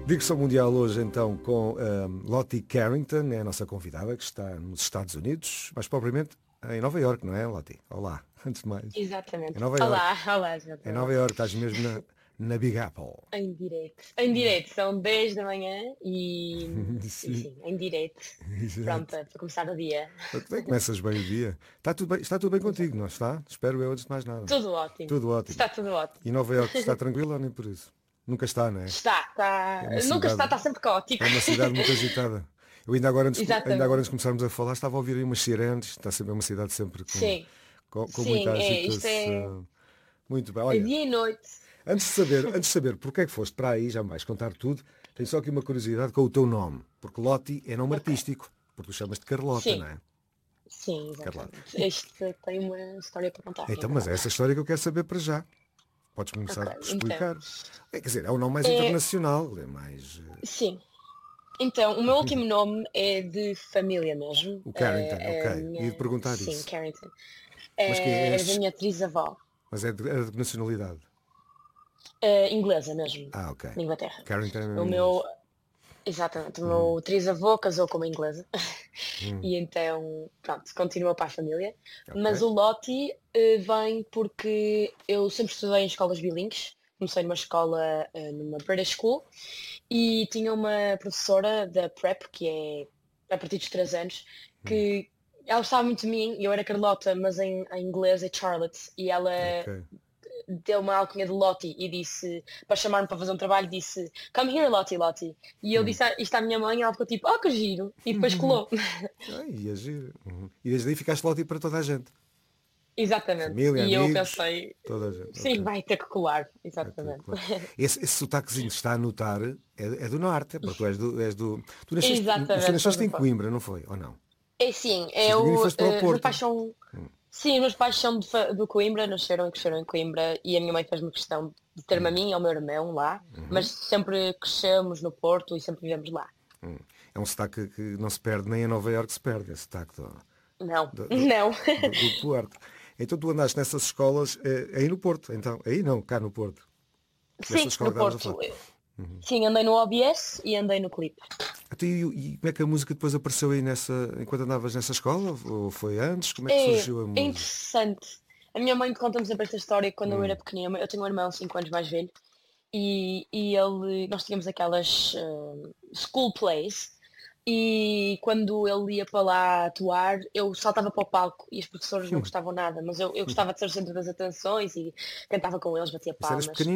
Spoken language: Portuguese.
Digressão Mundial hoje então com Lottie Carrington, é a nossa convidada que está nos Estados Unidos, mais propriamente em Nova Iorque, não é, Lottie? Olá, antes de mais. Exatamente. Em Nova Olá, Iorque. olá, Em exatamente. Nova Iorque, estás mesmo na Big Apple. Em direto. Em direto, são 10 da manhã e Sim, sim, em direto. exato. Pronta para começar o dia. Muito bem, começas bem o dia. Está tudo bem contigo, não Exatamente. está? Espero eu, antes de mais nada. Tudo ótimo. Tudo ótimo. Está tudo ótimo. E Nova Iorque está tranquila ou nem por isso? Nunca está, não é? Está. É uma Nunca cidade, está sempre caótico. é uma cidade muito agitada. Eu ainda agora Exatamente. antes de começarmos a falar, estava a ouvir aí umas sirenes. Está sempre uma cidade sempre Sim, com muita sim, isto é agitação. Muito bem. Olha, dia e noite. antes de saber porque é que foste para aí, já me vais contar tudo, tenho só aqui uma curiosidade com o teu nome. Porque Lottie é nome Ok. artístico. Porque tu chamas-te Carlota, não Sim, é? sim, Carlota. exatamente. Este tem uma história para contar, é Então, mas é verdade. essa história que eu quero saber para já. Podes Ok, começar por então. explicar. Quer dizer, é o nome mais É, internacional. É mais... sim. Então, o meu último nome é de família mesmo. o Carrington, ok. Ia-te perguntar Sim, isso. Carrington. Mas que é É da minha atriz-avó. Mas é de nacionalidade. Inglesa mesmo, Ah, ok. de Inglaterra. Carrington é O mesmo meu, inglês. exatamente, o Uhum. meu trisavô casou com uma inglesa. Uhum. E então, pronto, continua para a família. Ok. Mas o Lottie vem porque eu sempre estudei em escolas bilíngues. Comecei numa escola, numa British School, e tinha uma professora da Prep, que é a partir dos 3 anos, Uhum. que ela gostava muito de mim, eu era Carlota, mas em inglês é Charlotte, e ela Ok. deu uma alcunha de Lottie e disse, para chamar-me para fazer um trabalho, disse, come here, Lottie, Lottie. E eu Uhum. disse isto à minha mãe, e ela ficou tipo, oh, que giro, e depois colou. Ai, ia giro. Uhum. E desde aí ficaste Lottie para toda a gente. Exatamente. Família, E eu amigos, pensei, toda a gente. sim, Ok. vai ter que colar. É tudo Exatamente. claro. Esse sotaquezinho que está a notar é do norte, é porque tu és do. Tu Exatamente, sou nasceste do em Porto. Coimbra, não foi? Ou não? É sim, Nasceste em Coimbra e foste para o os meus Porto. pais são, sim, os meus pais são de Coimbra, nasceram e cresceram em Coimbra e a minha mãe fez uma questão de ter-me a mim e ao meu irmão lá, mas sempre crescemos no Porto e sempre vivemos lá. Hum. É um sotaque que não se perde, nem em Nova Iorque se perde, esse sotaque Não, do, do, não. do Porto. Então tu andaste nessas escolas aí no Porto, então. Aí não, cá no Porto. Nessa Sim, escola no que estavas a Porto. falar. Sim, andei no OBS e andei no Clipe. Então, e como é que a música depois apareceu aí enquanto andavas nessa escola? Ou foi antes? Como é que surgiu a É música? interessante. A minha mãe conta-me sempre esta história quando eu era pequenina. Eu tenho um irmão 5 anos mais velho nós tínhamos aquelas school plays e quando ele ia para lá atuar, eu saltava para o palco e os professores não gostavam nada, mas eu gostava de ser o centro das atenções e cantava com eles, batia Mas eras palmas. pequenino.